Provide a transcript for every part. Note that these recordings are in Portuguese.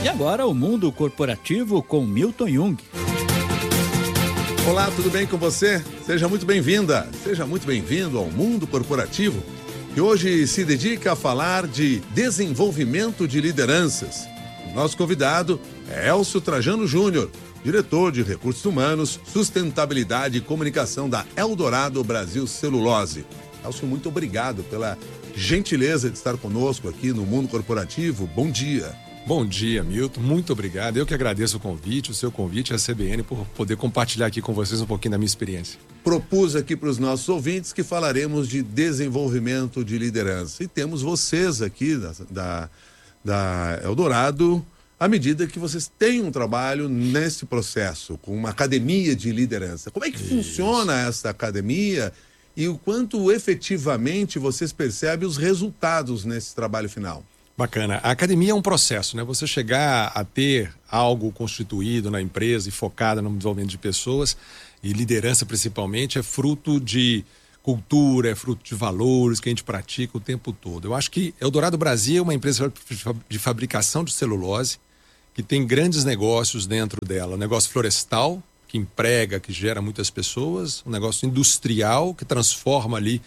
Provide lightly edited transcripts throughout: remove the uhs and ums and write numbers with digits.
E agora o Mundo Corporativo com Milton Jung. Olá, tudo bem com você? Seja muito bem-vinda, seja muito bem-vindo ao Mundo Corporativo, que hoje se dedica a falar de desenvolvimento de lideranças. O nosso convidado é Elcio Trajano Júnior, diretor de Recursos Humanos, Sustentabilidade e Comunicação da Eldorado Brasil Celulose. Elcio, muito obrigado pela gentileza de estar conosco aqui no Mundo Corporativo. Bom dia. Bom dia, Milton. Muito obrigado. Eu que agradeço o seu convite à CBN por poder compartilhar aquí com vocês um pouquinho da minha experiência. Propus aqui para os nossos ouvintes que falaremos de desenvolvimento de liderança. E temos vocês aqui da Eldorado, à medida que vocês têm um trabalho nesse processo, com uma academia de liderança. Como é que funciona essa academia e o quanto efetivamente vocês percebem os resultados nesse trabalho final? Bacana. A academia é um processo, né? Você chegar a ter algo constituído na empresa e focada no desenvolvimento de pessoas e liderança principalmente é fruto de cultura, é fruto de valores que a gente pratica o tempo todo. Eu acho que Eldorado Brasil é uma empresa de fabricação de celulose que tem grandes negócios dentro dela. Um negócio florestal, que emprega, que gera muitas pessoas. Um negócio industrial, que transforma ali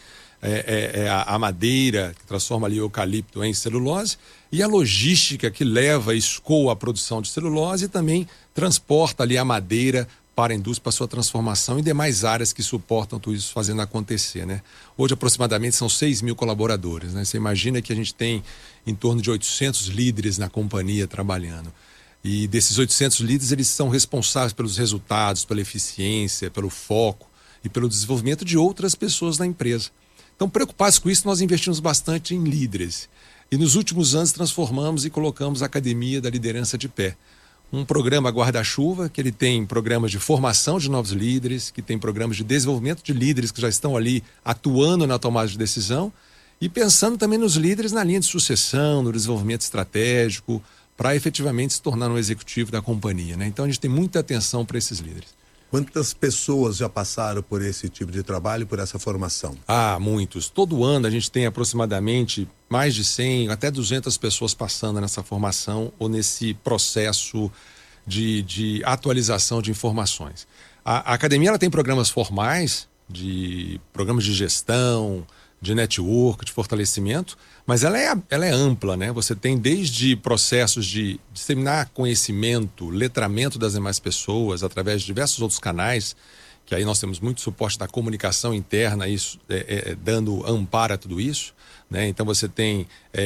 a madeira, que transforma ali o eucalipto em celulose, e a logística que leva e escoa a produção de celulose e também transporta ali a madeira para a indústria, para a sua transformação e demais áreas que suportam tudo isso fazendo acontecer, né? Hoje aproximadamente são 6 mil colaboradores, né? Você imagina que a gente tem em torno de 800 líderes na companhia trabalhando. E desses 800 líderes, eles são responsáveis pelos resultados, pela eficiência, pelo foco e pelo desenvolvimento de outras pessoas na empresa. Então, preocupados com isso, nós investimos bastante em líderes. E nos últimos anos transformamos e colocamos a Academia da Liderança de pé. Um programa guarda-chuva, que ele tem programas de formação de novos líderes, que tem programas de desenvolvimento de líderes que já estão ali atuando na tomada de decisão e pensando também nos líderes na linha de sucessão, no desenvolvimento estratégico, para efetivamente se tornar um executivo da companhia, né? Então, a gente tem muita atenção para esses líderes. Quantas pessoas já passaram por esse tipo de trabalho, por essa formação? Muitos. Todo ano a gente tem aproximadamente mais de 100, até 200 pessoas passando nessa formação ou nesse processo de atualização de informações. A academia ela tem programas formais, programas de gestão, de network, de fortalecimento, mas ela é ampla, né? Você tem desde processos de disseminar conhecimento, letramento das demais pessoas através de diversos outros canais, que aí nós temos muito suporte da comunicação interna, isso dando amparo a tudo isso, né? Então você tem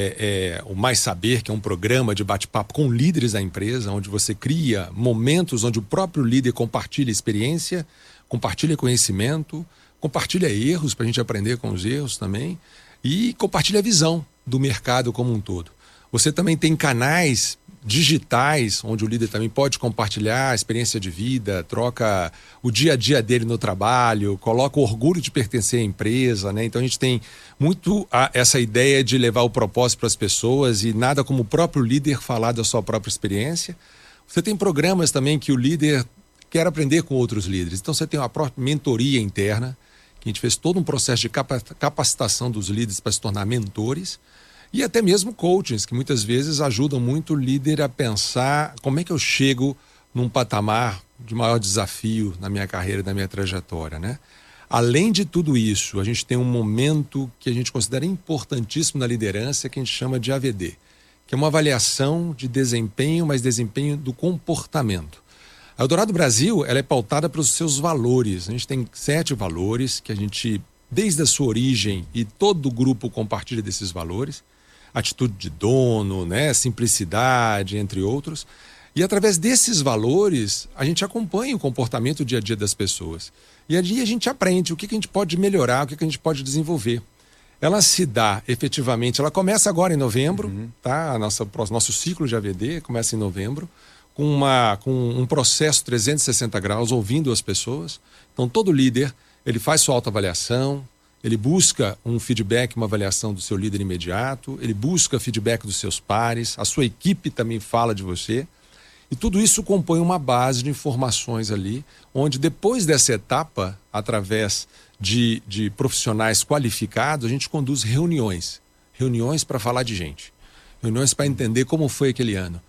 o Mais Saber, que é um programa de bate-papo com líderes da empresa, onde você cria momentos onde o próprio líder compartilha experiência, compartilha conhecimento, compartilha erros para a gente aprender com os erros também e compartilha a visão do mercado como um todo. Você também tem canais digitais onde o líder também pode compartilhar a experiência de vida, troca o dia a dia dele no trabalho, coloca o orgulho de pertencer à empresa, né? Então a gente tem muito essa ideia de levar o propósito para as pessoas e nada como o próprio líder falar da sua própria experiência. Você tem programas também que o líder quer aprender com outros líderes. Então você tem uma própria mentoria interna, que a gente fez todo um processo de capacitação dos líderes para se tornar mentores e até mesmo coachings, que muitas vezes ajudam muito o líder a pensar como é que eu chego num patamar de maior desafio na minha carreira, na minha trajetória, né? Além de tudo isso, a gente tem um momento que a gente considera importantíssimo na liderança, que a gente chama de AVD, que é uma avaliação de desempenho, mas desempenho do comportamento. A Eldorado Brasil, ela é pautada pelos seus valores. A gente tem 7 valores que a gente, desde a sua origem, e todo o grupo compartilha desses valores. Atitude de dono, né? Simplicidade, entre outros. E através desses valores, a gente acompanha o comportamento do dia a dia das pessoas. E ali a gente aprende o que a gente pode melhorar, o que a gente pode desenvolver. Ela se dá efetivamente, ela começa agora em novembro, tá? Nosso ciclo de AVD começa em novembro. Com um processo 360 graus, ouvindo as pessoas. Então, todo líder, ele faz sua autoavaliação, ele busca um feedback, uma avaliação do seu líder imediato, ele busca feedback dos seus pares, a sua equipe também fala de você. E tudo isso compõe uma base de informações ali, onde depois dessa etapa, através de profissionais qualificados, a gente conduz reuniões para falar de gente, reuniões para entender como foi aquele ano.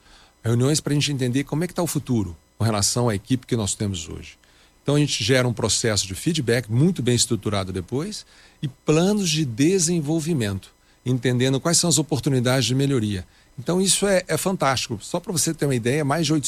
Reuniões para a gente entender como é que está o futuro com relação à equipe que nós temos hoje. Então a gente gera um processo de feedback muito bem estruturado depois e planos de desenvolvimento, entendendo quais são as oportunidades de melhoria. Então isso é fantástico. Só para você ter uma ideia, mais de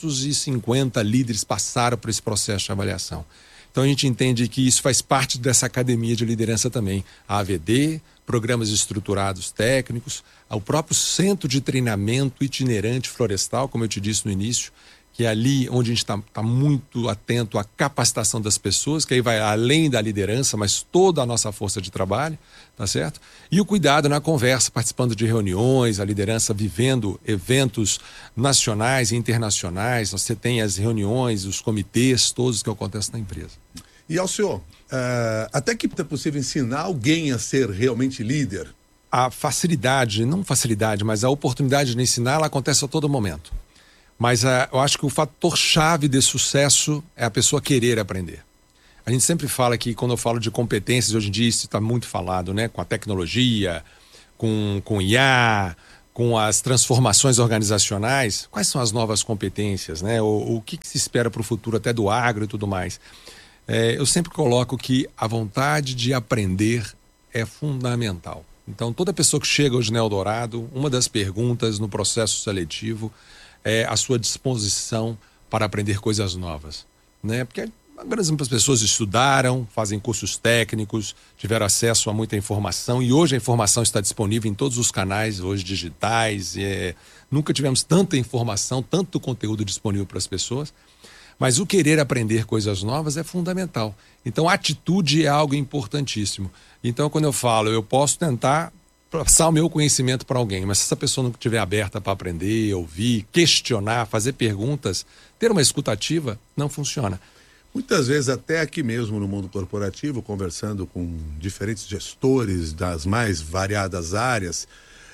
850 líderes passaram por esse processo de avaliação. Então a gente entende que isso faz parte dessa academia de liderança também. A AVD, programas estruturados técnicos, o próprio centro de treinamento itinerante florestal, como eu te disse no início, que é ali onde a gente está muito atento à capacitação das pessoas, que aí vai além da liderança, mas toda a nossa força de trabalho, tá certo? E o cuidado na conversa, participando de reuniões, a liderança vivendo eventos nacionais e internacionais, você tem as reuniões, os comitês, todos que acontecem na empresa. E ao senhor, até que é possível ensinar alguém a ser realmente líder? A facilidade, não facilidade, mas a oportunidade de ensinar, ela acontece a todo momento. Mas eu acho que o fator-chave de sucesso é a pessoa querer aprender. A gente sempre fala que, quando eu falo de competências, hoje em dia isso está muito falado, né? Com a tecnologia, com IA, com as transformações organizacionais. Quais são as novas competências, né? O que se espera para o futuro, até do agro e tudo mais. Eu sempre coloco que a vontade de aprender é fundamental. Então, toda pessoa que chega hoje no Eldorado, uma das perguntas no processo seletivo é a sua disposição para aprender coisas novas, né? Porque as pessoas estudaram, fazem cursos técnicos, tiveram acesso a muita informação e hoje a informação está disponível em todos os canais hoje digitais. Nunca tivemos tanta informação, tanto conteúdo disponível para as pessoas, mas o querer aprender coisas novas é fundamental. Então a atitude é algo importantíssimo. Então quando eu falo, eu posso tentar passar o meu conhecimento para alguém, mas se essa pessoa não estiver aberta para aprender, ouvir, questionar, fazer perguntas, ter uma escutativa, não funciona. Muitas vezes, até aqui mesmo no mundo corporativo, conversando com diferentes gestores das mais variadas áreas,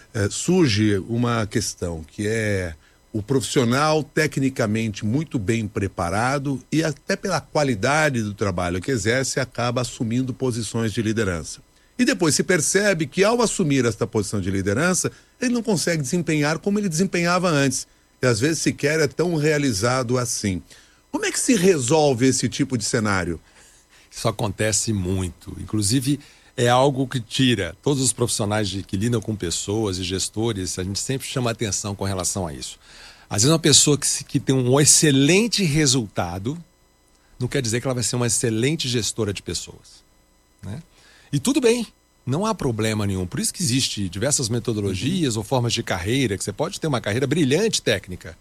surge uma questão que é o profissional tecnicamente muito bem preparado e até pela qualidade do trabalho que exerce, acaba assumindo posições de liderança. E depois se percebe que, ao assumir esta posição de liderança, ele não consegue desempenhar como ele desempenhava antes. E às vezes sequer é tão realizado assim. Como é que se resolve esse tipo de cenário? Isso acontece muito. Inclusive, é algo que tira todos os profissionais que lidam com pessoas e gestores, a gente sempre chama atenção com relação a isso. Às vezes uma pessoa que tem um excelente resultado, não quer dizer que ela vai ser uma excelente gestora de pessoas, né? E tudo bem, não há problema nenhum. Por isso que existe diversas metodologias ou formas de carreira, que você pode ter uma carreira brilhante técnica.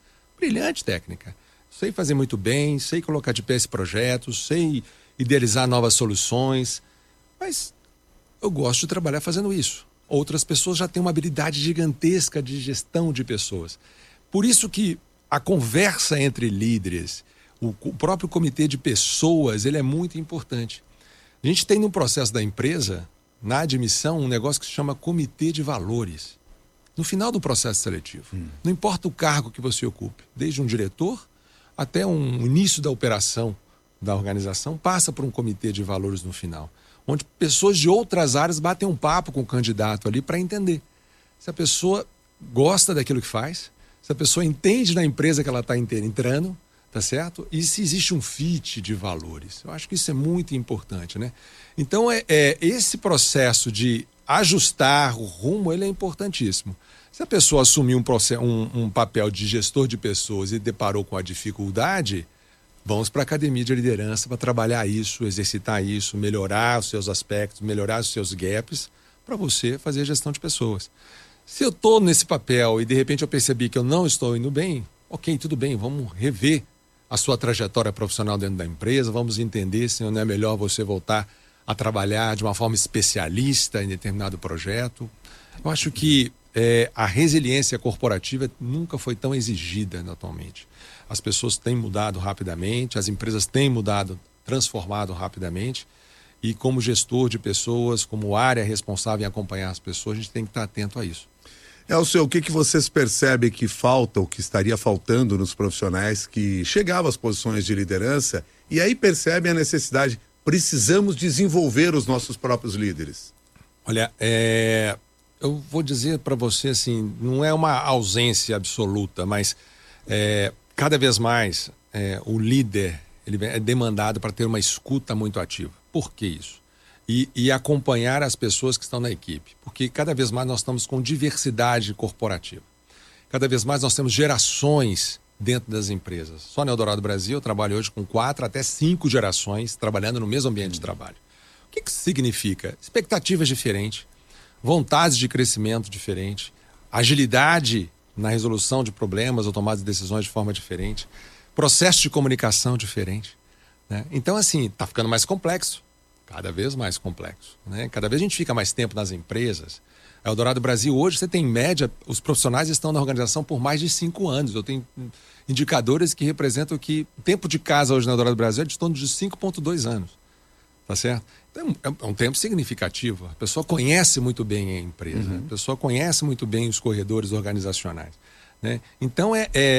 Sei fazer muito bem, sei colocar de pé esse projeto, sei idealizar novas soluções, mas eu gosto de trabalhar fazendo isso. Outras pessoas já têm uma habilidade gigantesca de gestão de pessoas. Por isso que a conversa entre líderes, o próprio comitê de pessoas, ele é muito importante. A gente tem no processo da empresa, na admissão, um negócio que se chama comitê de valores. No final do processo seletivo. Não importa o cargo que você ocupe, desde um diretor até um início da operação da organização, passa por um comitê de valores no final, onde pessoas de outras áreas batem um papo com o candidato ali para entender se a pessoa gosta daquilo que faz, se a pessoa entende da empresa que ela está entrando, tá certo? E se existe um fit de valores. Eu acho que isso é muito importante, né? Então, esse processo de ajustar o rumo, ele é importantíssimo. Se a pessoa assumir um papel de gestor de pessoas e deparou com a dificuldade, vamos para a academia de liderança para trabalhar isso, exercitar isso, melhorar os seus aspectos, melhorar os seus gaps, para você fazer gestão de pessoas. Se eu estou nesse papel e de repente eu percebi que eu não estou indo bem, ok, tudo bem, vamos rever a sua trajetória profissional dentro da empresa, vamos entender se não é melhor você voltar a trabalhar de uma forma especialista em determinado projeto. Eu acho que a resiliência corporativa nunca foi tão exigida atualmente. As pessoas têm mudado rapidamente, as empresas têm mudado, transformado rapidamente, e como gestor de pessoas, como área responsável em acompanhar as pessoas, a gente tem que estar atento a isso. Elcio, o que vocês percebem que falta, ou que estaria faltando nos profissionais que chegavam às posições de liderança e aí percebem a necessidade, precisamos desenvolver os nossos próprios líderes? Olha, eu vou dizer para você assim, não é uma ausência absoluta, mas Cada vez mais o líder ele é demandado para ter uma escuta muito ativa. Por que isso? E acompanhar as pessoas que estão na equipe. Porque cada vez mais nós estamos com diversidade corporativa. Cada vez mais nós temos gerações dentro das empresas. Só na Eldorado Brasil eu trabalho hoje com 4 até 5 gerações trabalhando no mesmo ambiente de trabalho. O que isso significa? Expectativas diferentes, vontades de crescimento diferentes, agilidade na resolução de problemas ou tomada de decisões de forma diferente, processo de comunicação diferente, né? Então, assim, está ficando mais complexo, cada vez mais complexo, né? Cada vez a gente fica mais tempo nas empresas. A Eldorado Brasil, hoje, você tem em média, os profissionais estão na organização por mais de 5 anos. Eu tenho indicadores que representam que o tempo de casa hoje na Eldorado Brasil é de torno de 5,2 anos. Tá certo? Então, é um tempo significativo. A pessoa conhece muito bem a empresa, a pessoa conhece muito bem os corredores organizacionais, né? Então,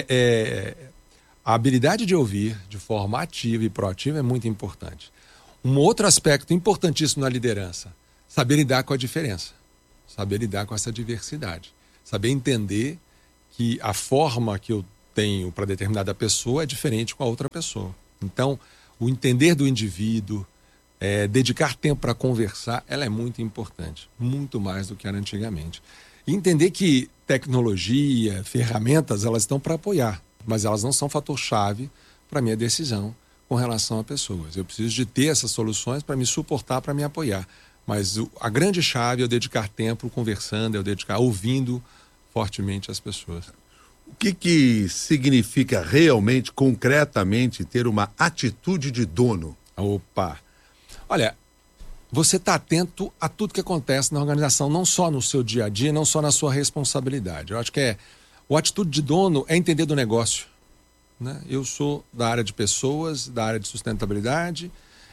a habilidade de ouvir de forma ativa e proativa é muito importante. Um outro aspecto importantíssimo na liderança, saber lidar com a diferença, saber lidar com essa diversidade, saber entender que a forma que eu tenho para determinada pessoa é diferente com a outra pessoa. Então, o entender do indivíduo, dedicar tempo para conversar, ela é muito importante, muito mais do que era antigamente. E entender que tecnologia, ferramentas, elas estão para apoiar, mas elas não são fator-chave para a minha decisão com relação a pessoas. Eu preciso de ter essas soluções para me suportar, para me apoiar. Mas a grande chave é eu dedicar tempo conversando, é eu dedicar ouvindo fortemente as pessoas. O que significa realmente, concretamente, ter uma atitude de dono? Opa! Olha, você está atento a tudo que acontece na organização, não só no seu dia a dia, não só na sua responsabilidade. Eu acho que o atitude de dono é entender do negócio, né? Eu sou da área de pessoas, da área de sustentabilidade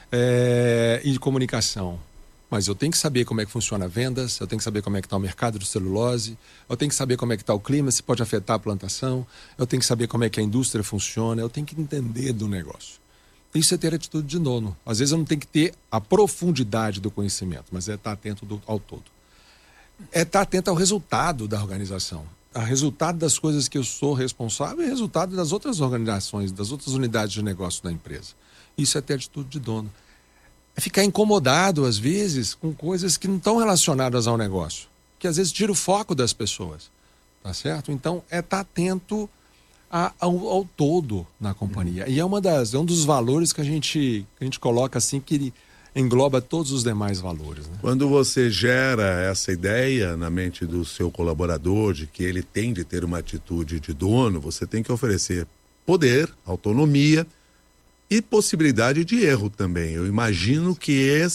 e de comunicação. Mas eu tenho que saber como é que funciona vendas, eu tenho que saber como é que está o mercado de celulose, eu tenho que saber como é que está o clima, se pode afetar a plantação, eu tenho que saber como é que a indústria funciona, eu tenho que entender do negócio. Isso é ter atitude de dono. Às vezes eu não tenho que ter a profundidade do conhecimento, mas é estar atento ao todo. É estar atento ao resultado da organização, ao resultado das coisas que eu sou responsável e resultado das outras organizações, das outras unidades de negócio da empresa. Isso é ter atitude de dono. É ficar incomodado, às vezes, com coisas que não estão relacionadas ao negócio, que às vezes tira o foco das pessoas, tá certo? Então, é estar atento ao todo na companhia. E é um dos valores que a gente coloca assim, que engloba todos os demais valores, né? Quando você gera essa ideia na mente do seu colaborador de que ele tem de ter uma atitude de dono, você tem que oferecer poder, autonomia e possibilidade de erro também. Eu imagino que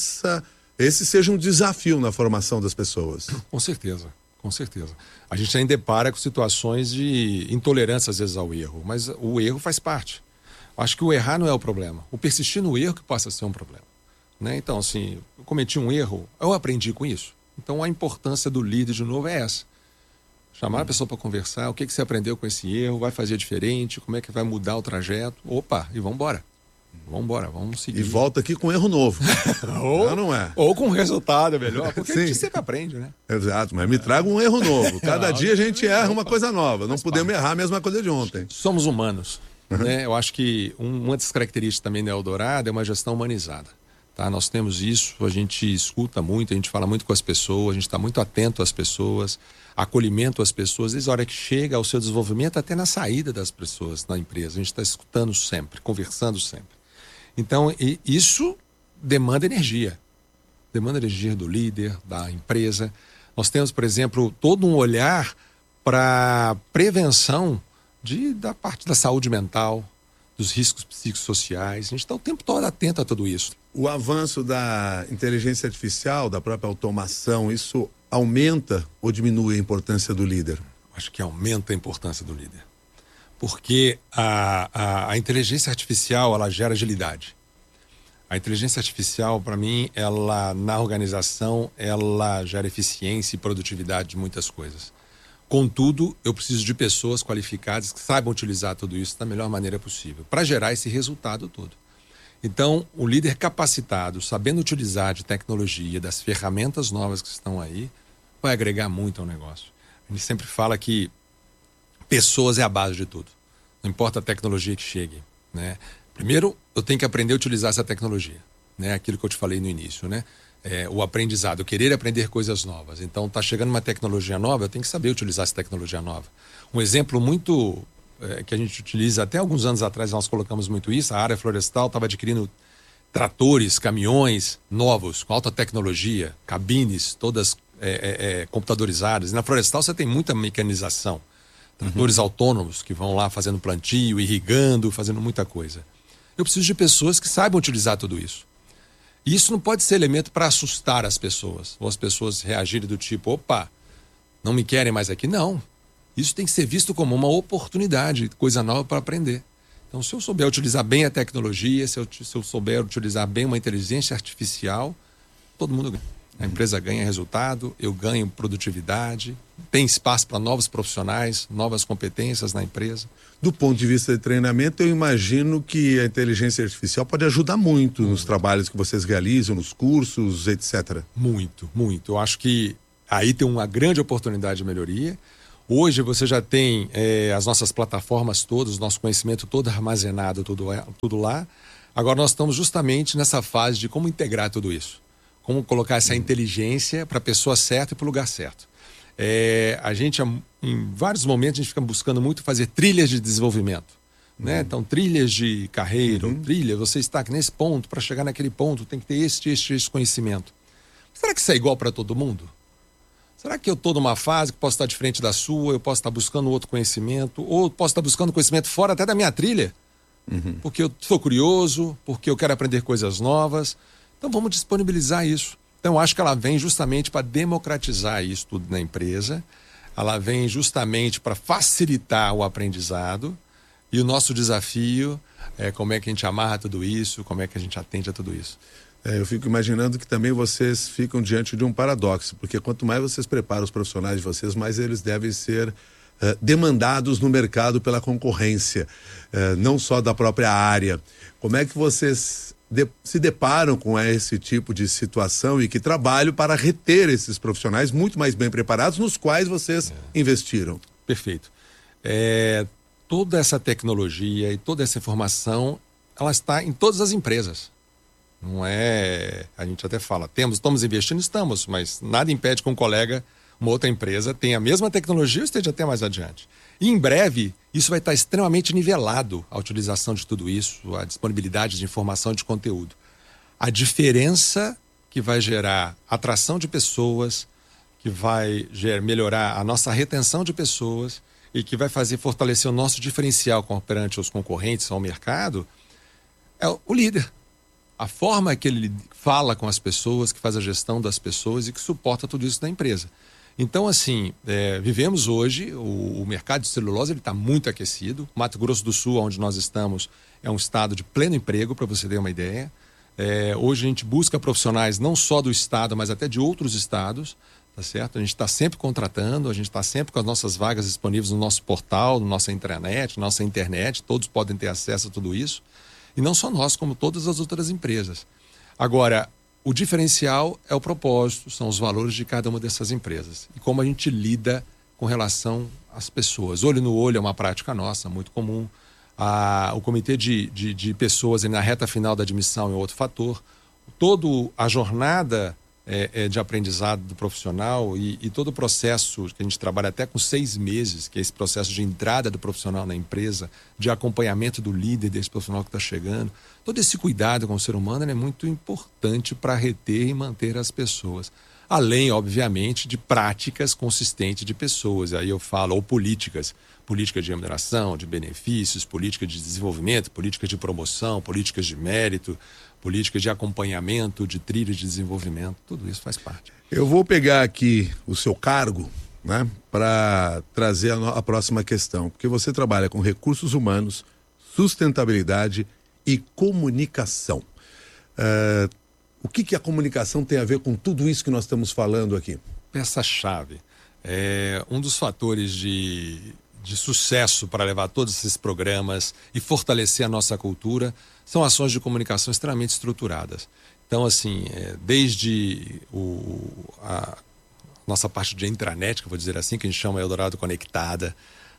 esse seja um desafio na formação das pessoas. Com certeza. Com certeza. A gente ainda depara com situações de intolerância, às vezes, ao erro, mas o erro faz parte. Acho que o errar não é o problema. O persistir no erro que passa a ser um problema, né? Então, assim, eu cometi um erro, eu aprendi com isso. Então, a importância do líder, de novo, é essa. Chamar a pessoa para conversar, o que você aprendeu com esse erro, vai fazer diferente, como é que vai mudar o trajeto. Opa, e vamos embora. Vamos seguir. E volta aqui com erro novo. não é? Ou com resultado melhor, porque Sim. a gente sempre aprende, né? Exato, mas me traga um erro novo. Cada dia a gente erra uma coisa nova. Não podemos errar a mesma coisa de ontem. Somos humanos, né? Eu acho que uma das características também da Eldorado é uma gestão humanizada. Tá? Nós temos isso, a gente escuta muito, a gente fala muito com as pessoas, a gente está muito atento às pessoas, acolhimento às pessoas, desde a hora que chega ao seu desenvolvimento até na saída das pessoas na empresa. A gente está escutando sempre, conversando sempre. Então, isso demanda energia do líder, da empresa. Nós temos, por exemplo, todo um olhar para prevenção da parte da saúde mental, dos riscos psicossociais. A gente está o tempo todo atento a tudo isso. O avanço da inteligência artificial, da própria automação, isso aumenta ou diminui a importância do líder? Acho que aumenta a importância do líder. Porque a inteligência artificial, ela gera agilidade. A inteligência artificial, para mim, ela na organização, ela gera eficiência e produtividade de muitas coisas. Contudo, eu preciso de pessoas qualificadas que saibam utilizar tudo isso da melhor maneira possível, para gerar esse resultado todo. Então, o líder capacitado, sabendo utilizar de tecnologia, das ferramentas novas que estão aí, vai agregar muito ao negócio. A gente sempre fala que pessoas é a base de tudo. não importa a tecnologia que chegue, né? Primeiro, eu tenho que aprender a utilizar essa tecnologia, né? Aquilo que eu te falei no início, né? O aprendizado, eu querer aprender coisas novas. Então, está chegando uma tecnologia nova, eu tenho que saber utilizar essa tecnologia nova. Um exemplo muito que a gente utiliza, até alguns anos atrás nós colocamos muito isso, a área florestal estava adquirindo tratores, caminhões novos, com alta tecnologia, cabines todas computadorizadas. E na florestal você tem muita mecanização. Tratores autônomos que vão lá fazendo plantio, irrigando, fazendo muita coisa. Eu preciso de pessoas que saibam utilizar tudo isso. E isso não pode ser elemento para assustar as pessoas, ou as pessoas reagirem do tipo, opa, não me querem mais aqui. Não. Isso tem que ser visto como uma oportunidade, coisa nova para aprender. Então, se eu souber utilizar bem a tecnologia, se eu souber utilizar bem uma inteligência artificial, todo mundo ganha. A empresa ganha resultado, eu ganho produtividade, tem espaço para novos profissionais, novas competências na empresa. Do ponto de vista de treinamento, eu imagino que a inteligência artificial pode ajudar muito nos trabalhos que vocês realizam, nos cursos, etc. Muito, muito. Eu acho que aí tem uma grande oportunidade de melhoria. Hoje você já tem as nossas plataformas todas, nosso conhecimento todo armazenado, tudo lá. Agora nós estamos justamente nessa fase de como integrar tudo isso. Como colocar essa inteligência para a pessoa certa e para o lugar certo. A gente, em vários momentos, a gente fica buscando muito fazer trilhas de desenvolvimento. Né? Então, trilhas de carreira, você está aqui nesse ponto, para chegar naquele ponto, tem que ter esse conhecimento. Será que isso é igual para todo mundo? Será que eu estou numa fase que posso estar diferente da sua, eu posso estar buscando outro conhecimento, ou posso estar buscando conhecimento fora até da minha trilha? Porque eu sou curioso, porque eu quero aprender coisas novas. Então vamos disponibilizar isso. Então eu acho que ela vem justamente para democratizar isso tudo na empresa, ela vem justamente para facilitar o aprendizado, e o nosso desafio é como é que a gente amarra tudo isso, como é que a gente atende a tudo isso. Eu fico imaginando que também vocês ficam diante de um paradoxo, porque quanto mais vocês preparam os profissionais de vocês, mais eles devem ser demandados no mercado pela concorrência, não só da própria área. Como é que vocês se deparam com esse tipo de situação e que trabalho para reter esses profissionais muito mais bem preparados, nos quais vocês investiram? Perfeito. Toda essa tecnologia e toda essa informação, ela está em todas as empresas. Não é... A gente até fala, estamos investindo, estamos, mas nada impede que um colega, uma outra empresa, tenha a mesma tecnologia e esteja até mais adiante. E em breve, isso vai estar extremamente nivelado, a utilização de tudo isso, a disponibilidade de informação e de conteúdo. A diferença que vai gerar atração de pessoas, que vai melhorar a nossa retenção de pessoas e que vai fortalecer o nosso diferencial perante os concorrentes ao mercado, é o líder. A forma que ele fala com as pessoas, que faz a gestão das pessoas e que suporta tudo isso na empresa. Então, assim, vivemos hoje, o mercado de celulose está muito aquecido. Mato Grosso do Sul, onde nós estamos, é um estado de pleno emprego, para você ter uma ideia. Hoje a gente busca profissionais não só do estado, mas até de outros estados, tá certo? A gente está sempre contratando, a gente está sempre com as nossas vagas disponíveis no nosso portal, na nossa intranet, nossa internet, todos podem ter acesso a tudo isso. E não só nós, como todas as outras empresas. Agora, o diferencial é o propósito, são os valores de cada uma dessas empresas. E como a gente lida com relação às pessoas. Olho no olho é uma prática nossa, muito comum. O comitê de pessoas na reta final da admissão é outro fator. Toda a jornada de aprendizado do profissional e todo o processo que a gente trabalha até com 6 meses, que é esse processo de entrada do profissional na empresa, de acompanhamento do líder desse profissional que está chegando, todo esse cuidado com o ser humano é muito importante para reter e manter as pessoas. Além, obviamente, de práticas consistentes de pessoas. Aí eu falo, ou políticas de remuneração, de benefícios, políticas de desenvolvimento, políticas de promoção, políticas de mérito, políticas de acompanhamento, de trilha de desenvolvimento, tudo isso faz parte. Eu vou pegar aqui o seu cargo, né, para trazer a próxima questão, porque você trabalha com recursos humanos, sustentabilidade e comunicação. O que a comunicação tem a ver com tudo isso que nós estamos falando aqui? Peça-chave. Um dos fatores de sucesso para levar todos esses programas e fortalecer a nossa cultura são ações de comunicação extremamente estruturadas. Então, assim, desde a nossa parte de intranet, que eu vou dizer assim, que a gente chama Eldorado Conectada,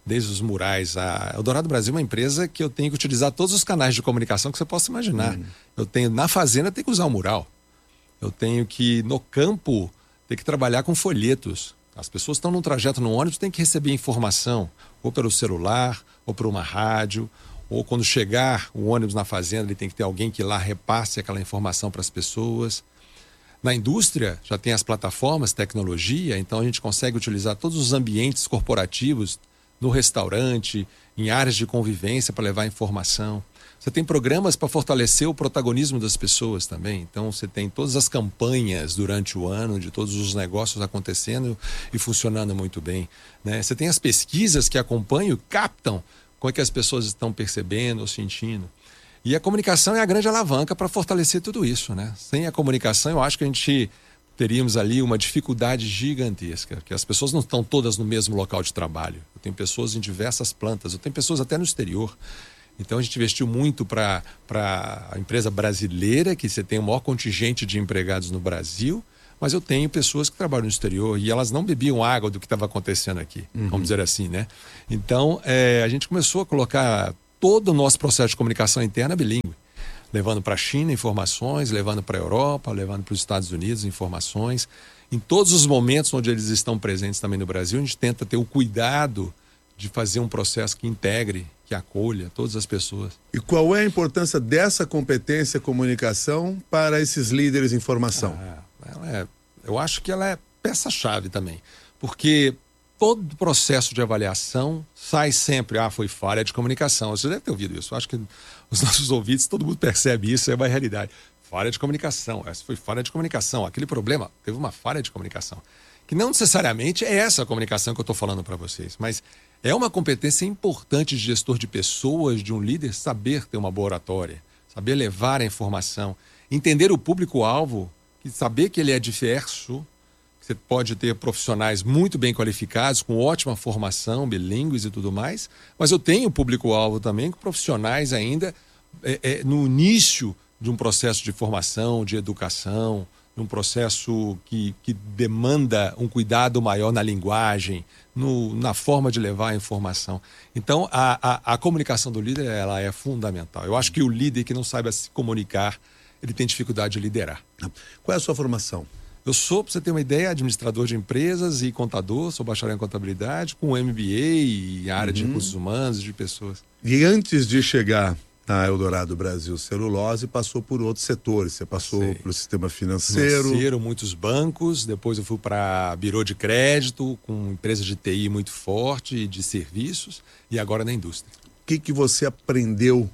desde os murais. A Eldorado Brasil é uma empresa que eu tenho que utilizar todos os canais de comunicação que você possa imaginar. Eu tenho, na fazenda, tenho que usar o mural. Eu tenho que, no campo, ter que trabalhar com folhetos. As pessoas estão num trajeto no ônibus, tem que receber informação, ou pelo celular, ou por uma rádio, ou quando chegar o ônibus na fazenda, ele tem que ter alguém que lá repasse aquela informação para as pessoas. Na indústria, já tem as plataformas, tecnologia, então a gente consegue utilizar todos os ambientes corporativos, no restaurante, em áreas de convivência para levar informação. Você tem programas para fortalecer o protagonismo das pessoas também. Então você tem todas as campanhas durante o ano, de todos os negócios acontecendo e funcionando muito bem, né? Você tem as pesquisas que acompanham, captam como é que as pessoas estão percebendo ou sentindo. E a comunicação é a grande alavanca para fortalecer tudo isso, né? Sem a comunicação, eu acho que a gente teríamos ali uma dificuldade gigantesca, que as pessoas não estão todas no mesmo local de trabalho. Eu tenho pessoas em diversas plantas, eu tenho pessoas até no exterior. Então a gente investiu muito para a empresa brasileira, que você tem o maior contingente de empregados no Brasil, mas eu tenho pessoas que trabalham no exterior e elas não bebiam água do que estava acontecendo aqui, vamos dizer assim, né? Então a gente começou a colocar todo o nosso processo de comunicação interna bilíngue, levando para a China informações, levando para a Europa, levando para os Estados Unidos informações. Em todos os momentos onde eles estão presentes também no Brasil, a gente tenta ter o cuidado de fazer um processo que integre, que acolha todas as pessoas. E qual é a importância dessa competência comunicação para esses líderes em formação? Eu acho que ela é peça-chave também, porque todo processo de avaliação sai sempre, foi falha de comunicação. Você deve ter ouvido isso. Eu acho que os nossos ouvintes, todo mundo percebe isso, é uma realidade. Falha de comunicação, essa foi falha de comunicação. Aquele problema, teve uma falha de comunicação. Que não necessariamente é essa a comunicação que eu estou falando para vocês, mas é uma competência importante de gestor de pessoas, de um líder, saber ter uma boa oratória, saber levar a informação, entender o público-alvo, saber que ele é diverso. Você pode ter profissionais muito bem qualificados, com ótima formação, bilíngues e tudo mais, mas eu tenho público-alvo também com profissionais ainda no início de um processo de formação, de educação, um processo que demanda um cuidado maior na linguagem, na forma de levar a informação. Então, a comunicação do líder, ela é fundamental. Eu acho que o líder que não saiba se comunicar, ele tem dificuldade de liderar. Qual é a sua formação? Eu sou, para você ter uma ideia, administrador de empresas e contador, sou bacharel em contabilidade, com MBA e área de recursos humanos, de pessoas. E antes de chegar na Eldorado Brasil Celulose, passou por outros setores. Você passou pelo sistema financeiro. Muitos bancos, depois eu fui para birô de crédito, com empresa de TI muito forte, de serviços, e agora na indústria. O que você aprendeu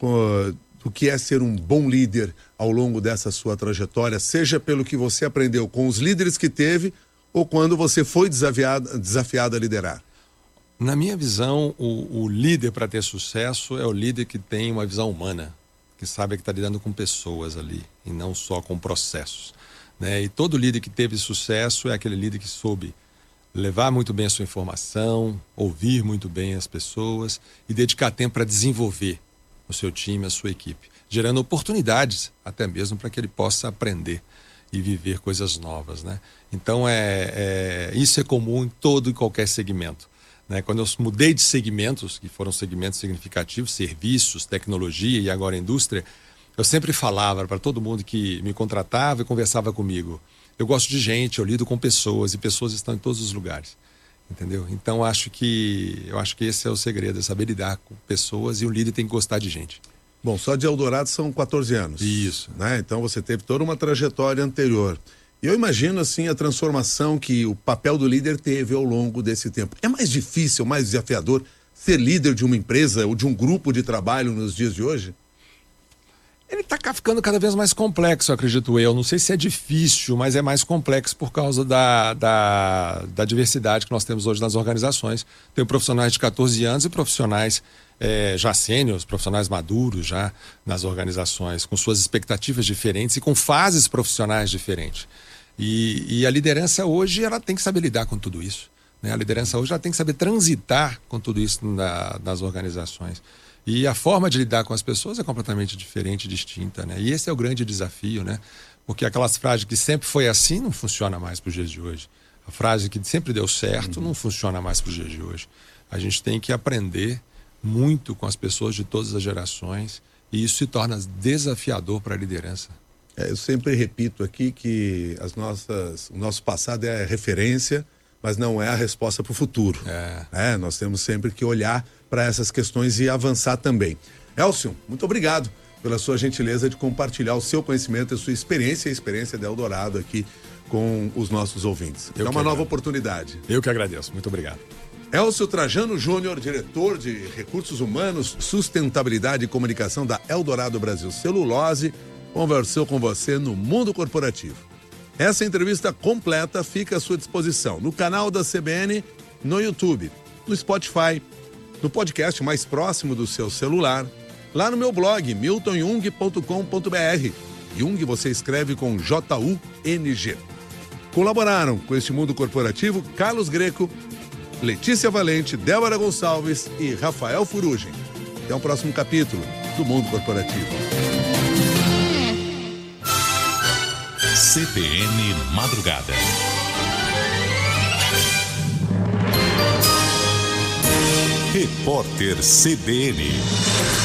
do que é ser um bom líder ao longo dessa sua trajetória, seja pelo que você aprendeu com os líderes que teve ou quando você foi desafiado a liderar? Na minha visão, o líder para ter sucesso é o líder que tem uma visão humana, que sabe que está lidando com pessoas ali e não só com processos, né? E todo líder que teve sucesso é aquele líder que soube levar muito bem a sua informação, ouvir muito bem as pessoas e dedicar tempo para desenvolver o seu time, a sua equipe, gerando oportunidades até mesmo para que ele possa aprender e viver coisas novas, né? Então isso é comum em todo e qualquer segmento, né? Quando eu mudei de segmentos, que foram segmentos significativos, serviços, tecnologia e agora indústria, eu sempre falava para todo mundo que me contratava e conversava comigo: eu gosto de gente, eu lido com pessoas e pessoas estão em todos os lugares. Entendeu? Então eu acho que esse é o segredo, é saber lidar com pessoas, e o líder tem que gostar de gente. Bom, só de Eldorado são 14 anos. Isso. Né? Então você teve toda uma trajetória anterior. E eu imagino assim a transformação que o papel do líder teve ao longo desse tempo. É mais difícil, mais desafiador ser líder de uma empresa ou de um grupo de trabalho nos dias de hoje? Ele está ficando cada vez mais complexo, acredito eu. Não sei se é difícil, mas é mais complexo por causa da diversidade que nós temos hoje nas organizações. Tem profissionais de 14 anos e profissionais já sêniores, profissionais maduros já nas organizações, com suas expectativas diferentes e com fases profissionais diferentes. E a liderança hoje, ela tem que saber lidar com tudo isso, né? A liderança hoje, ela tem que saber transitar com tudo isso nas organizações. E a forma de lidar com as pessoas é completamente diferente, distinta, né? E esse é o grande desafio, né? Porque aquelas frases que sempre foi assim não funciona mais para os dias de hoje. A frase que sempre deu certo não funciona mais para os dias de hoje. A gente tem que aprender muito com as pessoas de todas as gerações e isso se torna desafiador para a liderança. Eu sempre repito aqui que o nosso passado é referência, mas não é a resposta para o futuro. Nós temos sempre que olhar para essas questões e avançar também. Elcio, muito obrigado pela sua gentileza de compartilhar o seu conhecimento, a sua experiência e a experiência da Eldorado aqui com os nossos ouvintes. É uma nova oportunidade. Eu que agradeço. Muito obrigado. Elcio Trajano Júnior, diretor de Recursos Humanos, Sustentabilidade e Comunicação da Eldorado Brasil Celulose, conversou com você no Mundo Corporativo. Essa entrevista completa fica à sua disposição no canal da CBN, no YouTube, no Spotify, no podcast mais próximo do seu celular, lá no meu blog, miltonjung.com.br. Jung você escreve com J-U-N-G. Colaboraram com este Mundo Corporativo Carlos Greco, Letícia Valente, Débora Gonçalves e Rafael Furugem. Até o próximo capítulo do Mundo Corporativo. CBN Madrugada. Repórter CBN.